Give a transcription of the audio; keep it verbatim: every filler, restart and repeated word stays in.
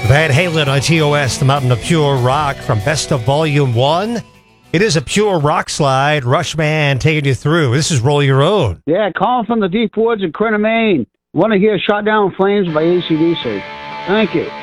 Van Halen on T O S, the Mountain of Pure Rock from Best of Volume one. It is a pure rock slide. Rushman taking you through. This is Roll Your Own. Yeah, calling from the deep woods in Crenna, Maine. Want to hear Shot Down Flames by A C D C. Thank you.